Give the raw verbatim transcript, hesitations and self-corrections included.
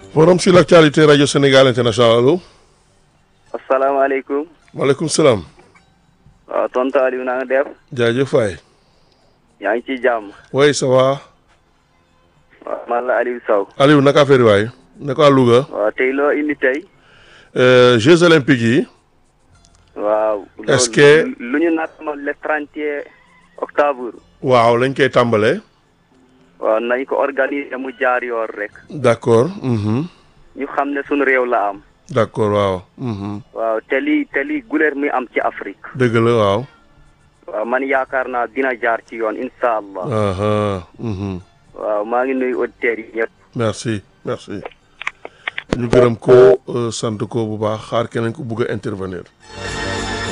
Forum sur l'actualité Radio Sénégal International allo. asalaamaaleykum. maaleykum salaam. waaw tonton Aliou na nga def. jaajëf waay. yaa ngi ci jàmm. oui ça va. waaw man la Aliou Sow. Aliou naka affaire yi waay. naka waa Louga. waaw tey loo indi tey. Jeux olympiques yi. waaw. est-ce que lu ñu natt ma le trente et un octobre. waaw lañ koy tàmbalee. waaw nañ ko organiser mu jaar yoon rek. d'accord. mhm. ñu xam ne sunu réew la am. d'accord waaw. mhm. waaw te lii te lii guleer mi am ci Afrique. dëgg la waaw. waaw man yaakaar naa dina jaar ci yoon incha allah. aha mhm. waaw maa ngi nuyu auditeurs yi ñëpp. merci merci. ñu gërëm ko sant ko bu baax xaar keneen ko bugg a intervenir.